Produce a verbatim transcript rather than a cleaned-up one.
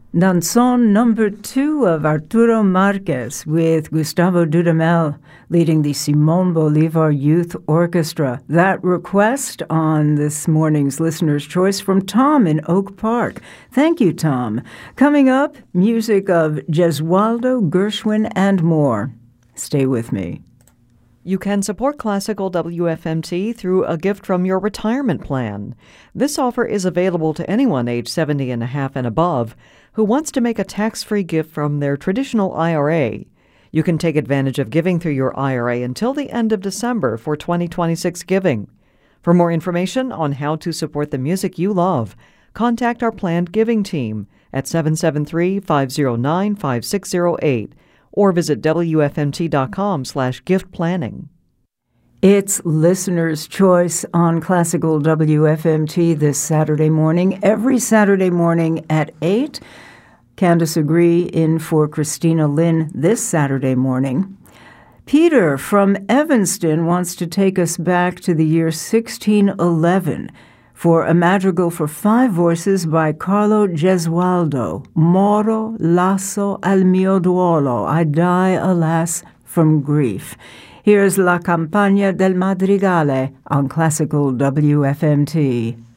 Danzón number two of Arturo Marquez with Gustavo Dudamel leading the Simón Bolívar Youth Orchestra. That request on this morning's Listener's Choice from Tom in Oak Park. Thank you, Tom. Coming up, music of Gesualdo, Gershwin, and more. Stay with me. You can support Classical W F M T through a gift from your retirement plan. This offer is available to anyone age seventy and a half and above who wants to make a tax-free gift from their traditional I R A. You can take advantage of giving through your I R A until the end of December for twenty twenty-six giving. For more information on how to support the music you love, contact our planned giving team at seven seven three, five zero nine, five six zero eight or visit W F M T dot com slash gift planning. It's Listener's Choice on Classical W F M T this Saturday morning, every Saturday morning at eight. Candace Agree in for Christina Lynn this Saturday morning. Peter from Evanston wants to take us back to the year sixteen eleven for a madrigal for five voices by Carlo Gesualdo, Moro lasso al mio duolo, I die, alas, from grief. Here's La Campagna del Madrigale on Classical W F M T.